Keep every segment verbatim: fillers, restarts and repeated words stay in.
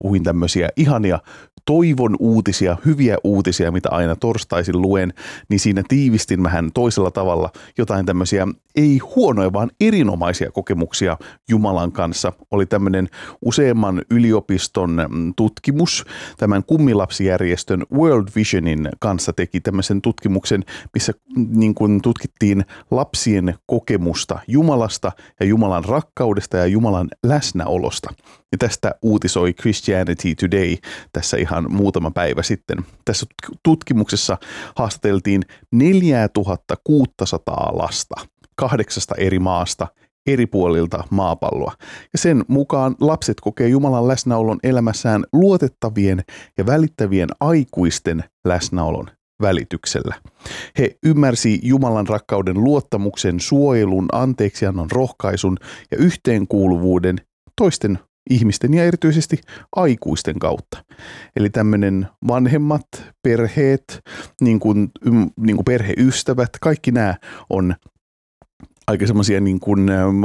puhuin tämmöisiä ihania toivon uutisia, hyviä uutisia, mitä aina torstaisin luen, niin siinä tiivistin vähän toisella tavalla jotain tämmöisiä ei huonoja, vaan erinomaisia kokemuksia Jumalan kanssa. Oli tämmöinen useamman yliopiston tutkimus, tämän kummilapsijärjestön World Visionin kanssa teki tämmöisen tutkimuksen, missä niin kuin tutkittiin lapsien kokemusta Jumalasta ja Jumalan rakkaudesta ja Jumalan läsnäolosta. Ja tästä uutisoi Christianity Today tässä ihan muutama päivä sitten. Tässä tutkimuksessa haastateltiin neljätuhattakuusisataa lasta kahdeksasta eri maasta eri puolilta maapalloa. Ja sen mukaan lapset kokee Jumalan läsnäolon elämässään luotettavien ja välittävien aikuisten läsnäolon välityksellä. He ymmärsi Jumalan rakkauden luottamuksen, suojelun, anteeksiannon, rohkaisun ja yhteenkuuluvuuden toisten ihmisten ja erityisesti aikuisten kautta. Eli tämmöinen vanhemmat, perheet, niin kuin, niin kuin perheystävät, kaikki nämä on aika semmoisia niin kuin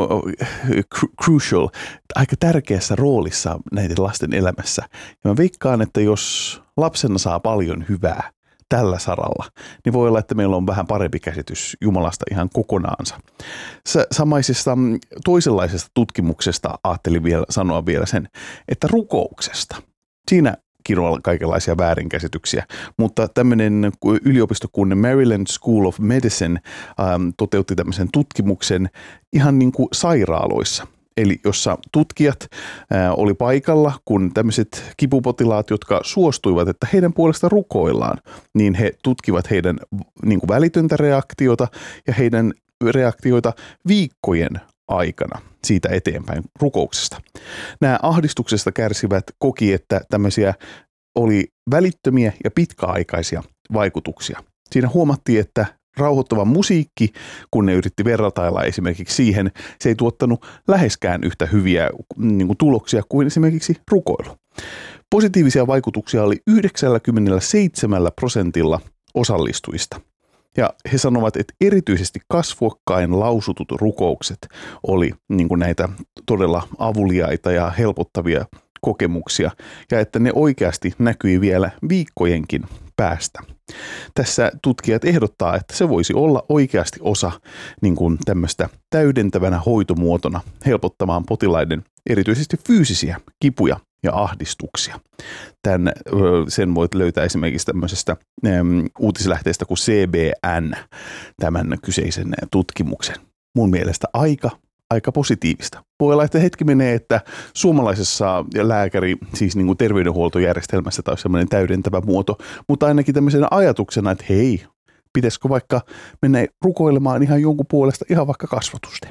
crucial, aika tärkeässä roolissa näiden lasten elämässä. Ja mä veikkaan, että jos lapsena saa paljon hyvää tällä saralla, niin voi olla, että meillä on vähän parempi käsitys Jumalasta ihan kokonaansa. Samaisesta toisenlaisesta tutkimuksesta ajattelin vielä sanoa vielä sen, että rukouksesta. Siinä on kaikenlaisia väärinkäsityksiä, mutta tämmöinen yliopisto kuin Maryland School of Medicine ähm, toteutti tämmöisen tutkimuksen ihan niin kuin sairaaloissa. Eli jossa tutkijat ää, oli paikalla, kun tämmöiset kipupotilaat, jotka suostuivat, että heidän puolesta rukoillaan, niin he tutkivat heidän niin kuin välitöntä reaktiota ja heidän reaktioita viikkojen aikana siitä eteenpäin rukouksesta. Nämä ahdistuksesta kärsivät koki, että tämmöisiä oli välittömiä ja pitkäaikaisia vaikutuksia. Siinä huomattiin, että rauhoittava musiikki, kun ne yritti vertailla esimerkiksi siihen, se ei tuottanut läheskään yhtä hyviä niin kuin tuloksia kuin esimerkiksi rukoilu. Positiivisia vaikutuksia oli yhdeksänkymmentäseitsemän prosentilla osallistujista. Ja he sanovat, että erityisesti kasvokkain lausutut rukoukset oli niin kuin näitä todella avuliaita ja helpottavia kokemuksia, ja että ne oikeasti näkyi vielä viikkojenkin päästä. Tässä tutkijat ehdottaa, että se voisi olla oikeasti osa niin kuin tämmöistä täydentävänä hoitomuotona helpottamaan potilaiden erityisesti fyysisiä kipuja ja ahdistuksia. Tämän, sen voit löytää esimerkiksi tämmöisestä äm, uutislähteestä kuin C B N, tämän kyseisen tutkimuksen. Mun mielestä aika aika positiivista. Voi olla, että hetki menee, että suomalaisessa lääkäri, siis niin kuin terveydenhuoltojärjestelmässä tai semmoinen täydentävä muoto, mutta ainakin tämmöisenä ajatuksena, että hei, pitäisikö vaikka mennä rukoilemaan ihan jonkun puolesta ihan vaikka kasvatusten.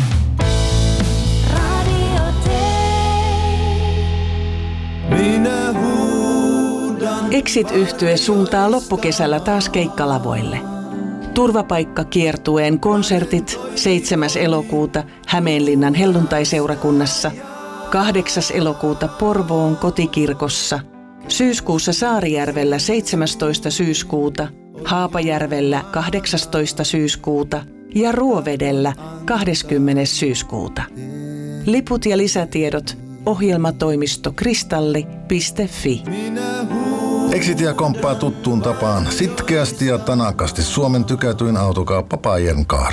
Exit-yhtye suuntaa loppukesällä taas keikkalavoille. Turvapaikkakiertueen konsertit seitsemäs elokuuta Hämeenlinnan helluntaiseurakunnassa, kahdeksas elokuuta Porvoon kotikirkossa, syyskuussa Saarijärvellä seitsemästoista syyskuuta, Haapajärvellä kahdeksastoista syyskuuta ja Ruovedellä kahdeskymmenes syyskuuta. Liput ja lisätiedot ohjelmatoimisto kristalli piste fi. Exitia komppaa tuttuun tapaan sitkeästi ja tanakasti Suomen tykätyin autokauppa Pajenkaar.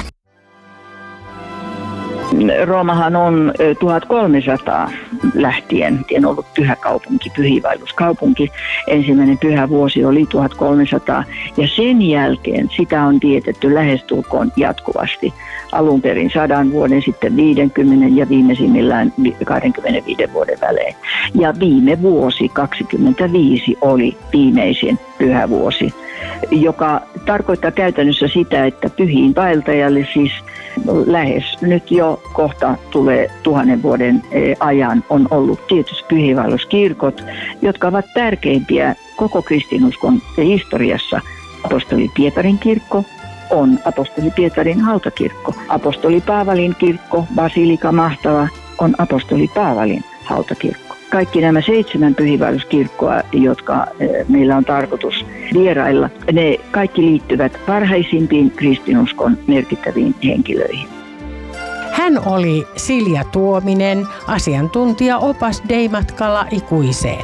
Roomahan on tuhatkolmesataa lähtien ollut pyhä kaupunki, pyhiinvaelluskaupunki. Ensimmäinen pyhä vuosi oli tuhatkolmesataa ja sen jälkeen sitä on vietetty lähestulkoon jatkuvasti. Alun perin sadan vuoden, sitten viidenkymmenen ja viimeisimmillään kaksikymmentäviiden vuoden välein. Ja viime vuosi kaksikymmentäviisi oli viimeisin pyhä vuosi, joka tarkoittaa käytännössä sitä, että pyhiinvaeltajalle siis lähes nyt jo kohta tulee tuhannen vuoden ajan on ollut tietysti pyhiinvaelluskirkot, jotka ovat tärkeimpiä koko kristinuskon historiassa. Apostoli Pietarin kirkko on apostoli Pietarin hautakirkko. Apostoli Paavalin kirkko, Basilika Mahtala, on apostoli Paavalin hautakirkko. Kaikki nämä seitsemän pyhiinvaelluskirkkoa, jotka meillä on tarkoitus vierailla, ne kaikki liittyvät parhaisimpiin kristinuskon merkittäviin henkilöihin. Hän oli Silja Tuominen, asiantuntija opas D-matkalla ikuiseen.